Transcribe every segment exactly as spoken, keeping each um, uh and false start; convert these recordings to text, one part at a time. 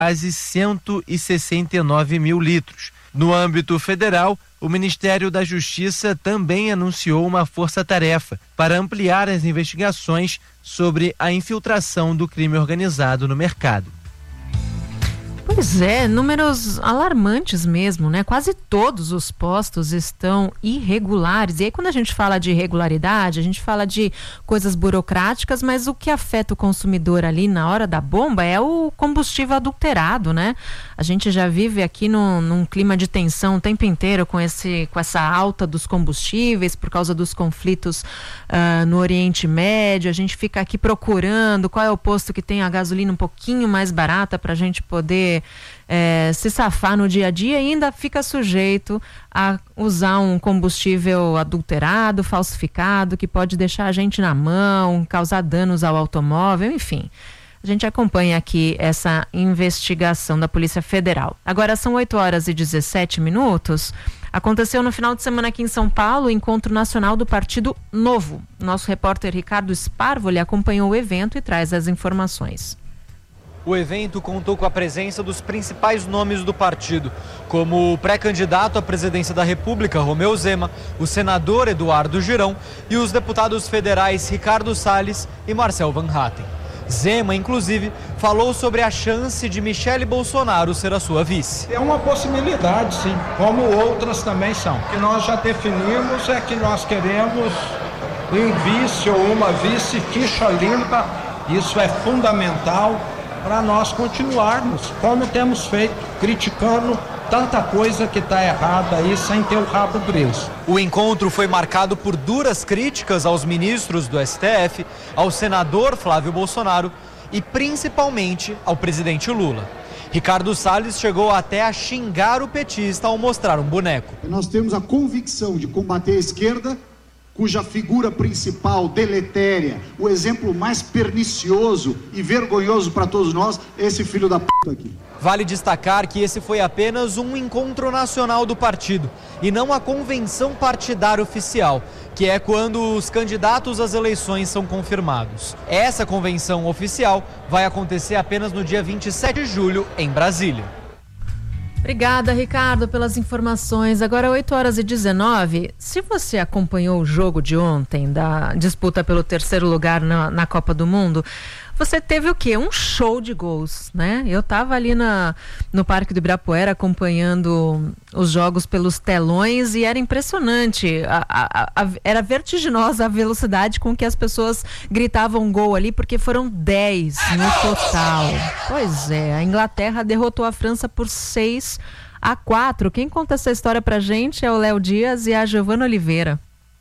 quase cento e sessenta e nove mil litros. No âmbito federal, o Ministério da Justiça também anunciou uma força-tarefa para ampliar as investigações sobre a infiltração do crime organizado no mercado. Pois é, números alarmantes mesmo, né? Quase todos os postos estão irregulares. E aí, quando a gente fala de irregularidade, a gente fala de coisas burocráticas, mas o que afeta o consumidor ali na hora da bomba é o combustível adulterado, né? A gente já vive aqui no, num clima de tensão o tempo inteiro com, esse, com essa alta dos combustíveis por causa dos conflitos uh, no Oriente Médio. A gente fica aqui procurando qual é o posto que tem a gasolina um pouquinho mais barata para a gente poder É, se safar no dia a dia e ainda fica sujeito a usar um combustível adulterado, falsificado, que pode deixar a gente na mão, causar danos ao automóvel, enfim. A gente acompanha aqui essa investigação da Polícia Federal. Agora são oito horas e dezessete minutos. Aconteceu no final de semana aqui em São Paulo o Encontro Nacional do Partido Novo. Nosso repórter Ricardo Sparvoli acompanhou o evento e traz as informações. O evento contou com a presença dos principais nomes do partido, como o pré-candidato à presidência da República, Romeu Zema, o senador Eduardo Girão e os deputados federais Ricardo Salles e Marcel Van Hatten. Zema, inclusive, falou sobre a chance de Michele Bolsonaro ser a sua vice. É uma possibilidade, sim, como outras também são. O que nós já definimos é que nós queremos um vice ou uma vice ficha limpa. Isso é fundamental para nós continuarmos, como temos feito, criticando tanta coisa que está errada aí sem ter o rabo preso. O encontro foi marcado por duras críticas aos ministros do S T F, ao senador Flávio Bolsonaro e principalmente ao presidente Lula. Ricardo Salles chegou até a xingar o petista ao mostrar um boneco. Nós temos a convicção de combater a esquerda, cuja figura principal, deletéria, o exemplo mais pernicioso e vergonhoso para todos nós, esse filho da p*** aqui. Vale destacar que esse foi apenas um encontro nacional do partido e não a convenção partidária oficial, que é quando os candidatos às eleições são confirmados. Essa convenção oficial vai acontecer apenas no dia vinte e sete de julho, em Brasília. Obrigada, Ricardo, pelas informações. Agora oito horas e dezenove. Se você acompanhou o jogo de ontem da disputa pelo terceiro lugar na, na Copa do Mundo, você teve o quê? Um show de gols, né? Eu estava ali na, no Parque do Ibirapuera acompanhando os jogos pelos telões e era impressionante. A, a, a, era vertiginosa a velocidade com que as pessoas gritavam gol ali, porque foram dez no total. Pois é, a Inglaterra derrotou a França por seis a quatro. Quem conta essa história pra gente é o Léo Dias e a Giovana Oliveira.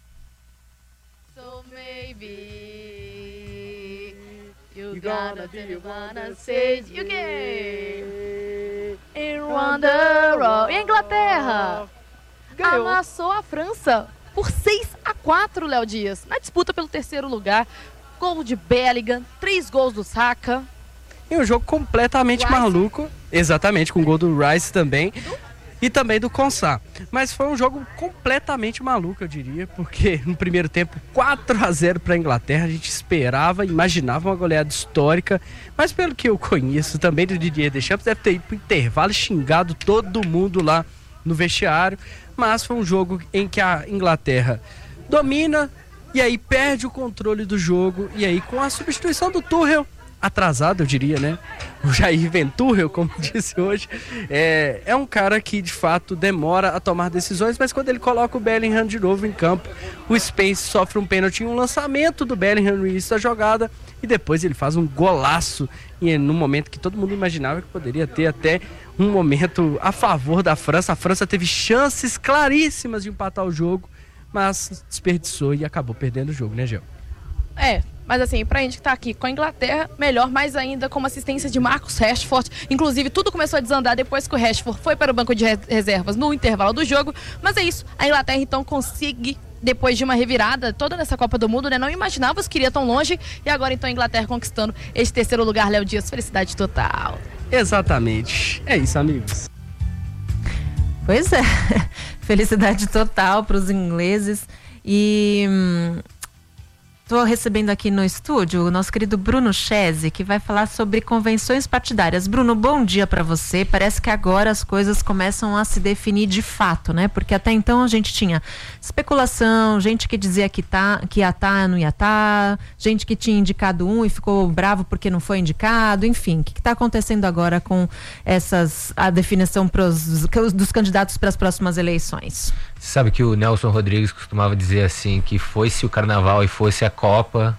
You gotta do, you wanna say you can. In Wonderwall. E a Inglaterra ganhou. Amassou a França por seis a quatro, Léo Dias. Na disputa pelo terceiro lugar. Gol de Bellingham, três gols do Saka. E um jogo completamente Rice. maluco. Exatamente, com o gol do Rice também. E também do Konsa. Mas foi um jogo completamente maluco, eu diria, porque no primeiro tempo quatro a zero para a Inglaterra, a gente esperava, imaginava uma goleada histórica, mas pelo que eu conheço também do Didier Deschamps, deve ter ido para o intervalo, xingado todo mundo lá no vestiário, mas foi um jogo em que a Inglaterra domina e aí perde o controle do jogo, e aí com a substituição do Tuchel, atrasado, eu diria, né? O Jair Ventura, como disse hoje, é, é um cara que de fato demora a tomar decisões, mas quando ele coloca o Bellingham de novo em campo, o Spence sofre um pênalti em um lançamento do Bellingham no início da jogada e depois ele faz um golaço e num momento que todo mundo imaginava que poderia ter até um momento a favor da França. A França teve chances claríssimas de empatar o jogo, mas desperdiçou e acabou perdendo o jogo, né, Gel? É, mas assim, pra gente que tá aqui com a Inglaterra, melhor mais ainda com uma assistência de Marcus Rashford. Inclusive, tudo começou a desandar depois que o Rashford foi para o banco de reservas no intervalo do jogo. Mas é isso, a Inglaterra então consegue, depois de uma revirada toda nessa Copa do Mundo, né? Não imaginávamos que iria tão longe. E agora então a Inglaterra conquistando esse terceiro lugar, Léo Dias, felicidade total. Exatamente, é isso, amigos. Pois é, felicidade total para os ingleses. E... Hum... Estou recebendo aqui no estúdio o nosso querido Bruno Chese, que vai falar sobre convenções partidárias. Bruno, bom dia para você. Parece que agora as coisas começam a se definir de fato, né? Porque até então a gente tinha especulação, gente que dizia que, tá, que ia estar, tá, não ia estar, tá, gente que tinha indicado um e ficou bravo porque não foi indicado, enfim. O que está acontecendo agora com essas, a definição pros, dos candidatos para as próximas eleições? Você sabe que o Nelson Rodrigues costumava dizer assim, que fosse o carnaval e fosse a Copa,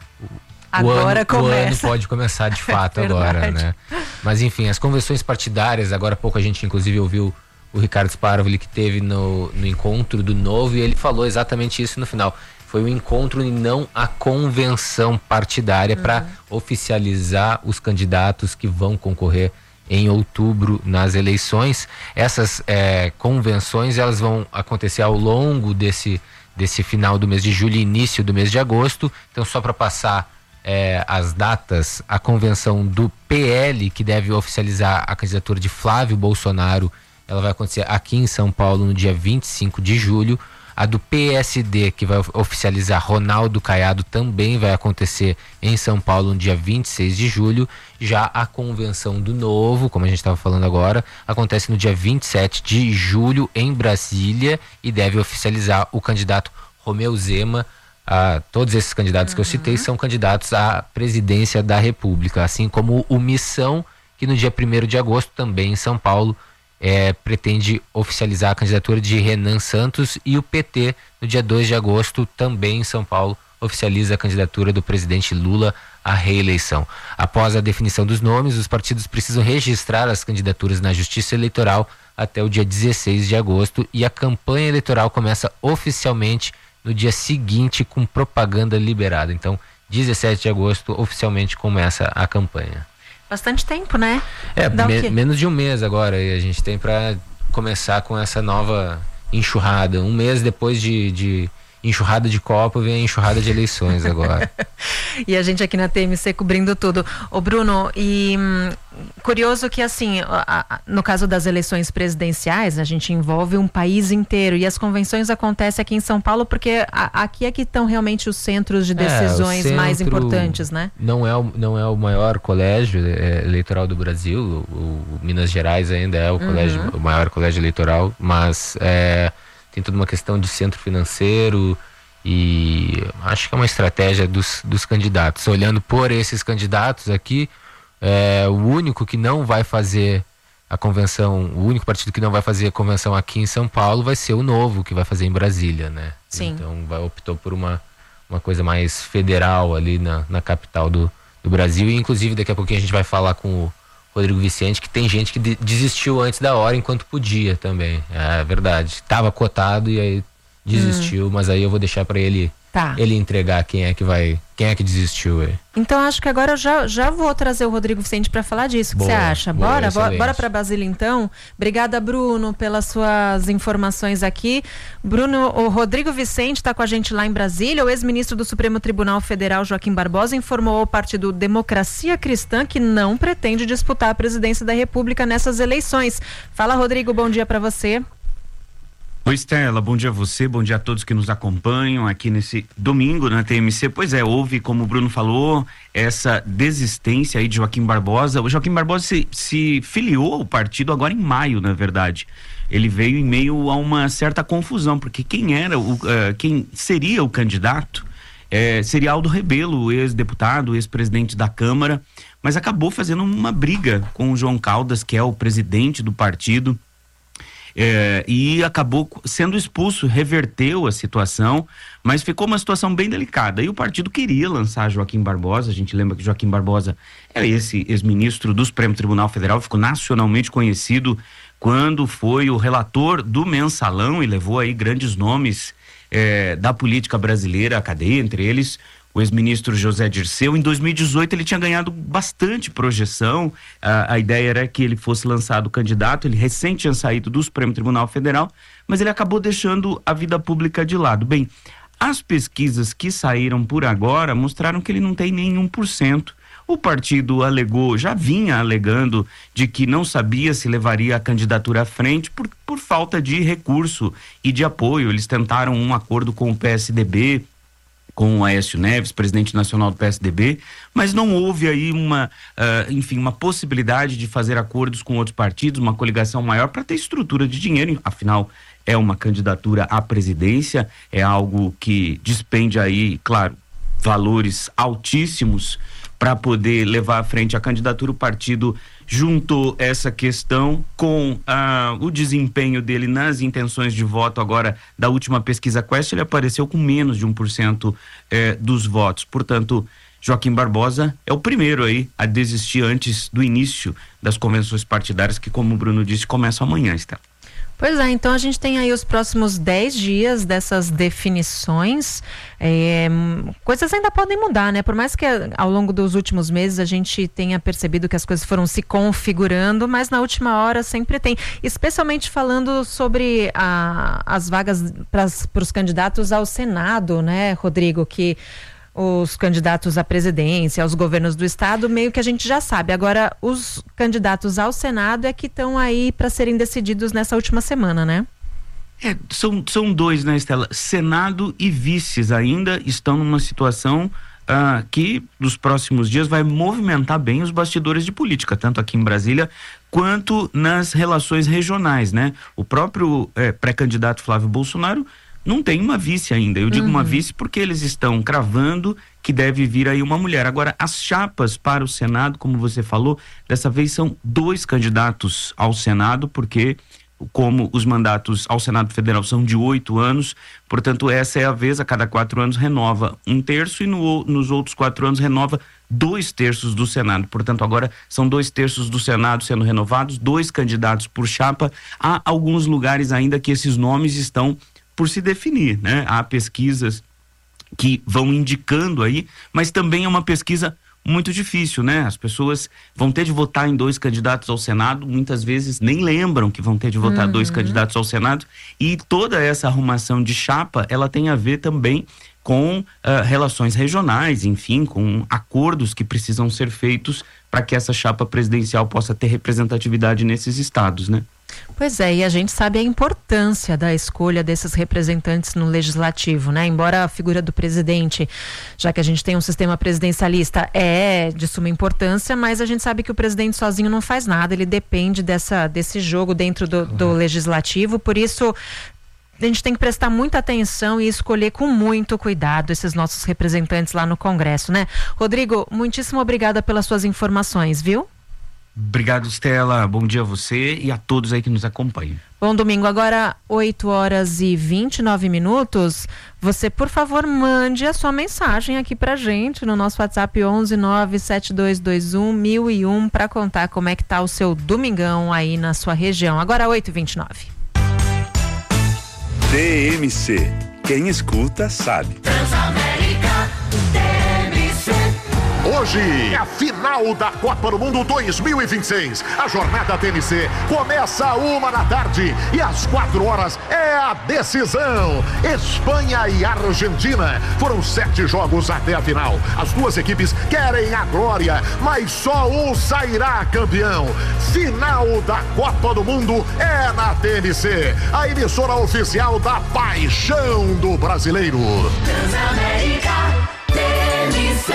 agora o, ano, o ano pode começar de fato é agora, né? Mas enfim, as convenções partidárias, agora há pouco a gente inclusive ouviu o Ricardo Sparvoli, que teve no, no encontro do Novo, e ele falou exatamente isso no final. Foi um encontro e não a convenção partidária uhum. para oficializar os candidatos que vão concorrer em outubro nas eleições. Essas é, convenções, elas vão acontecer ao longo desse, desse final do mês de julho e início do mês de agosto. Então, só para passar é, as datas, a convenção do P L, que deve oficializar a candidatura de Flávio Bolsonaro, ela vai acontecer aqui em São Paulo no dia vinte e cinco de julho. A do P S D, que vai oficializar Ronaldo Caiado, também vai acontecer em São Paulo no dia vinte e seis de julho. Já a convenção do Novo, como a gente estava falando agora, acontece no dia vinte e sete de julho em Brasília e deve oficializar o candidato Romeu Zema. Ah, todos esses candidatos uhum. que eu citei são candidatos à presidência da República, assim como o Missão, que no dia primeiro de agosto, também em São Paulo, É, pretende oficializar a candidatura de Renan Santos, e o P T, no dia dois de agosto, também em São Paulo, oficializa a candidatura do presidente Lula à reeleição. Após a definição dos nomes, os partidos precisam registrar as candidaturas na Justiça Eleitoral até o dia dezesseis de agosto, e a campanha eleitoral começa oficialmente no dia seguinte com propaganda liberada. Então, dezessete de agosto, oficialmente começa a campanha. Bastante tempo, né? É, me, menos de um mês agora e a gente tem para começar com essa nova enxurrada. Um mês depois de, de enxurrada de Copa, vem a enxurrada de eleições agora. E a gente aqui na T M C cobrindo tudo. Ô Bruno, e hum, curioso que assim, a, a, no caso das eleições presidenciais, a gente envolve um país inteiro e as convenções acontecem aqui em São Paulo porque a, aqui é que estão realmente os centros de decisões é, mais importantes, né? Não é o, não é o maior colégio é, eleitoral do Brasil, o, o Minas Gerais ainda é o, colégio, uhum. o maior colégio eleitoral, mas é, tem toda uma questão de centro financeiro e acho que é uma estratégia dos, dos candidatos. Olhando por esses candidatos aqui, é, o único que não vai fazer a convenção, o único partido que não vai fazer a convenção aqui em São Paulo vai ser o Novo, que vai fazer em Brasília, né? Sim. Então vai, optou por uma, uma coisa mais federal ali na, na capital do, do Brasil, e inclusive daqui a pouquinho a gente vai falar com o Rodrigo Vicente, que tem gente que de, desistiu antes da hora enquanto podia também. É verdade. Estava cotado e aí desistiu, hum. mas aí eu vou deixar para ele tá. ele entregar quem é que vai, quem é que desistiu aí. Então acho que agora eu já, já vou trazer o Rodrigo Vicente para falar disso. O que você acha? Boa, bora? excelente. Bora para Brasília então? Obrigada, Bruno, pelas suas informações aqui. Bruno, o Rodrigo Vicente está com a gente lá em Brasília. O ex-ministro do Supremo Tribunal Federal, Joaquim Barbosa, informou ao partido Democracia Cristã que não pretende disputar a presidência da República nessas eleições. Fala, Rodrigo, bom dia para você. Oi, Estela, bom dia a você, bom dia a todos que nos acompanham aqui nesse domingo na T M C. Pois é, houve, como o Bruno falou, essa desistência aí de Joaquim Barbosa. O Joaquim Barbosa se, se filiou ao partido agora em maio, na verdade. Ele veio em meio a uma certa confusão, porque quem era, o, uh, quem seria o candidato uh, seria Aldo Rebelo, ex-deputado, ex-presidente da Câmara, mas acabou fazendo uma briga com o João Caldas, que é o presidente do partido. É, e acabou sendo expulso, reverteu a situação, mas ficou uma situação bem delicada. E o partido queria lançar Joaquim Barbosa. A gente lembra que Joaquim Barbosa é esse ex-ministro do Supremo Tribunal Federal, ficou nacionalmente conhecido quando foi o relator do Mensalão e levou aí grandes nomes é, da política brasileira à cadeia, entre eles o ex-ministro José Dirceu. Em dois mil e dezoito ele tinha ganhado bastante projeção, a, a ideia era que ele fosse lançado candidato, ele recém tinha saído do Supremo Tribunal Federal, mas ele acabou deixando a vida pública de lado. Bem, as pesquisas que saíram por agora mostraram que ele não tem nem um por cento. O partido alegou, já vinha alegando de que não sabia se levaria a candidatura à frente por, por falta de recurso e de apoio. Eles tentaram um acordo com o P S D B, com o Aécio Neves, presidente nacional do P S D B, mas não houve aí uma, uh, enfim, uma possibilidade de fazer acordos com outros partidos, uma coligação maior para ter estrutura de dinheiro, afinal é uma candidatura à presidência, é algo que despende aí, claro, valores altíssimos para poder levar à frente a candidatura. O partido juntou essa questão com ah, o desempenho dele nas intenções de voto agora da última pesquisa Quest. Ele apareceu com menos de um por cento eh, dos votos. Portanto, Joaquim Barbosa é o primeiro aí a desistir antes do início das convenções partidárias, que, como o Bruno disse, começam amanhã, Estela. Pois é, então a gente tem aí os próximos dez dias dessas definições. É, coisas ainda podem mudar, né? Por mais que ao longo dos últimos meses a gente tenha percebido que as coisas foram se configurando, mas na última hora sempre tem. Especialmente falando sobre a, as vagas para os candidatos ao Senado, né, Rodrigo? Que os candidatos à presidência, aos governos do estado, meio que a gente já sabe. Agora, os candidatos ao Senado é que estão aí para serem decididos nessa última semana, né? É, são, são dois, né, Estela? Senado e vices ainda estão numa situação ah, que nos próximos dias vai movimentar bem os bastidores de política, tanto aqui em Brasília quanto nas relações regionais, né? O próprio eh, pré-candidato Flávio Bolsonaro não tem uma vice ainda. Eu digo uhum. uma vice porque eles estão cravando que deve vir aí uma mulher. Agora, as chapas para o Senado, como você falou, dessa vez são dois candidatos ao Senado, porque como os mandatos ao Senado Federal são de oito anos, portanto, essa é a vez, a cada quatro anos renova um terço e no, nos outros quatro anos renova dois terços do Senado. Portanto, agora são dois terços do Senado sendo renovados, dois candidatos por chapa. Há alguns lugares ainda que esses nomes estão por se definir, né? Há pesquisas que vão indicando aí, mas também é uma pesquisa muito difícil, né? As pessoas vão ter de votar em dois candidatos ao Senado, muitas vezes nem lembram que vão ter de votar uhum. dois candidatos ao Senado, e toda essa arrumação de chapa, ela tem a ver também com uh, relações regionais, enfim, com acordos que precisam ser feitos para que essa chapa presidencial possa ter representatividade nesses estados, né? Pois é, e a gente sabe a importância da escolha desses representantes no legislativo, né? Embora a figura do presidente, já que a gente tem um sistema presidencialista, é de suma importância, mas a gente sabe que o presidente sozinho não faz nada, ele depende dessa, desse jogo dentro do, do legislativo, por isso a gente tem que prestar muita atenção e escolher com muito cuidado esses nossos representantes lá no Congresso, né? Rodrigo, muitíssimo obrigada pelas suas informações, viu? Obrigado, Estela. Bom dia a você e a todos aí que nos acompanham. Bom domingo. Agora, oito horas e vinte e nove minutos. Você, por favor, mande a sua mensagem aqui pra gente no nosso WhatsApp onze nove sete dois dois um mil e um para contar como é que tá o seu domingão aí na sua região. Agora, oito e vinte e nove. T M C. Quem escuta sabe. Transamérica. Hoje é a final da Copa do Mundo dois mil e vinte e seis. A jornada T M C começa uma da tarde e às quatro horas é a decisão. Espanha e Argentina. Foram sete jogos até a final. As duas equipes querem a glória, mas só um sairá campeão. Final da Copa do Mundo é na T M C, a emissora oficial da paixão do brasileiro. Transamérica T M C.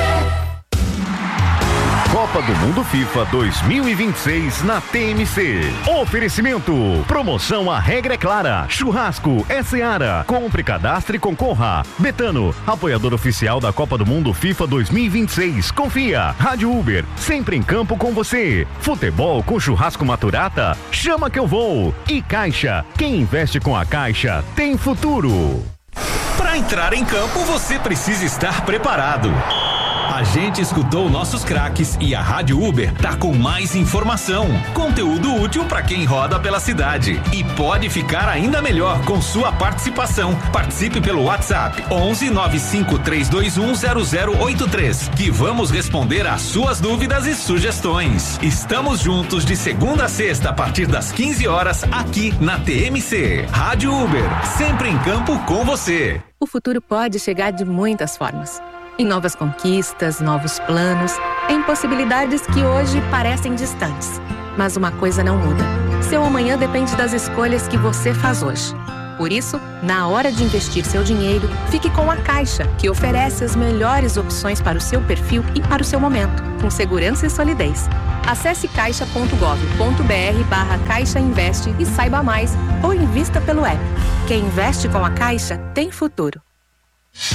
Copa do Mundo FIFA dois mil e vinte e seis na T M C. Oferecimento. Promoção A Regra é Clara. Churrasco é Seara. Compre, cadastre e concorra. Betano, apoiador oficial da Copa do Mundo FIFA dois mil e vinte e seis. Confia. Rádio Uber, sempre em campo com você. Futebol com churrasco Maturata? Chama que eu vou. E Caixa. Quem investe com a Caixa tem futuro. Para entrar em campo, você precisa estar preparado. A gente escutou nossos craques e a Rádio Uber tá com mais informação, conteúdo útil para quem roda pela cidade e pode ficar ainda melhor com sua participação. Participe pelo WhatsApp onze nove cinco três dois um zero zero oito três, que vamos responder às suas dúvidas e sugestões. Estamos juntos de segunda a sexta a partir das quinze horas aqui na T M C. Rádio Uber, sempre em campo com você. O futuro pode chegar de muitas formas. Em novas conquistas, novos planos, em possibilidades que hoje parecem distantes. Mas uma coisa não muda. Seu amanhã depende das escolhas que você faz hoje. Por isso, na hora de investir seu dinheiro, fique com a Caixa, que oferece as melhores opções para o seu perfil e para o seu momento, com segurança e solidez. Acesse caixa ponto gov ponto br barra Caixa Investe e saiba mais, ou invista pelo app. Quem investe com a Caixa tem futuro.